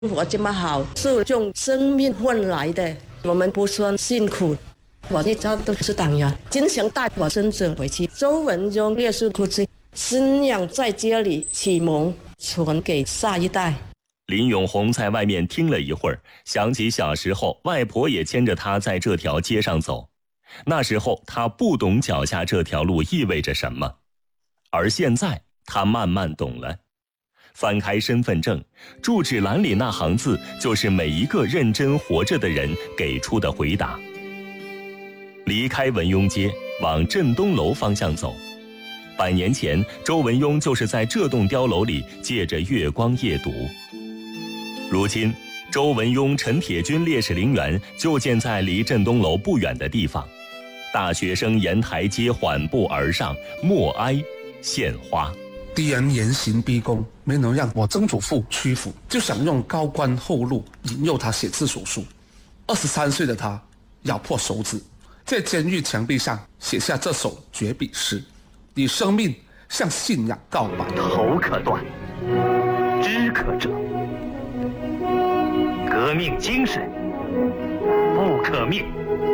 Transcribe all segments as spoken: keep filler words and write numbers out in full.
活这么好，是用生命换来的，我们不算辛苦。我一直都是党员，经常带我孙子回去。周文雍烈士故居，信仰在这里启蒙，传给下一代。 林永红在外面听了一会儿，想起小时候外婆也牵着他在这条街上走，那时候他不懂脚下这条路意味着什么，而现在他慢慢懂了。翻开身份证，住址栏里那行字就是每一个认真活着的人给出的回答。离开文雍街，往振东楼方向走。百年前，周文雍就是在这栋碉楼里借着月光夜读。如今，周文雍陈铁军烈士陵园就建在离振东楼不远的地方。大学生沿台阶缓步而上，默哀献花。 敌人严刑逼供，没能让我曾祖父屈服，就想用高官厚禄引诱他写字手书。二十三岁的他咬破手指，在监狱墙壁上写下这首绝笔诗，以生命向信仰告白。 头可断，肢可折，革命精神不可灭，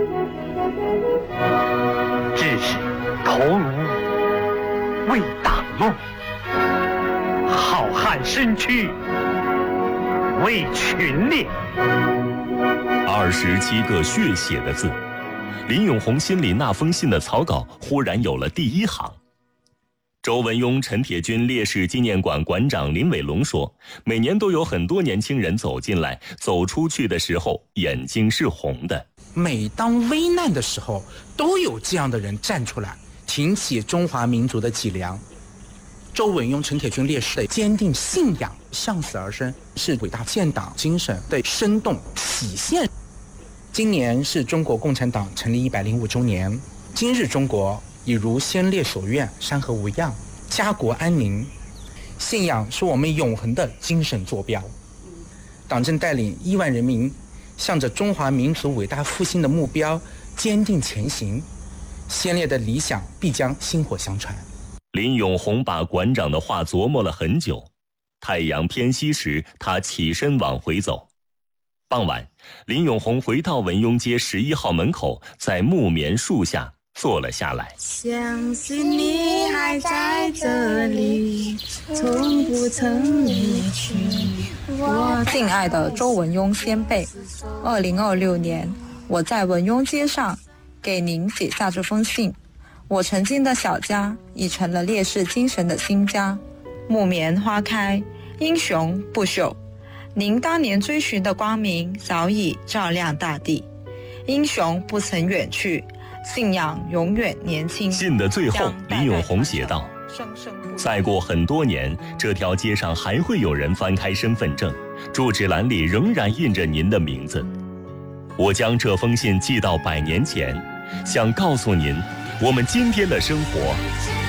志士头颅为党用，浩瀚身躯为群烈。 二十七个血写的字，林永红心里那封信的草稿忽然有了第一行。周文雍陈铁军烈士纪念馆馆长林伟龙说，每年都有很多年轻人走进来，走出去的时候眼睛是红的。 每当危难的时候，都有这样的人站出来，挺起中华民族的脊梁。周文雍陈铁军烈士的坚定信仰，向死而生，是伟大建党精神的生动体现。今年是中国共产党成立一百零五周年，今日中国已如先烈所愿，山河无恙，家国安宁。信仰是我们永恒的精神坐标。党正带领亿万人民向着中华民族伟大复兴的目标坚定前行，先烈的理想必将薪火相传。 林永红把馆长的话琢磨了很久，太阳偏西时，他起身往回走。傍晚，林永红回到文雍街十一号门口，在木棉树下坐了下来。 相信你还在这里，从不曾离去。 敬爱的周文雍先辈，二零二六年，我在文雍街上给您写下这封信。我曾经的小家已成了烈士精神的新家，木棉花开，英雄不朽。您当年追寻的光明早已照亮大地，英雄不曾远去，信仰永远年轻。 信的最后，林永红写道：再过很多年，这条街上还会有人翻开身份证，住址栏里仍然印着您的名字。我将这封信寄到百年前，想告诉您，我们今天的生活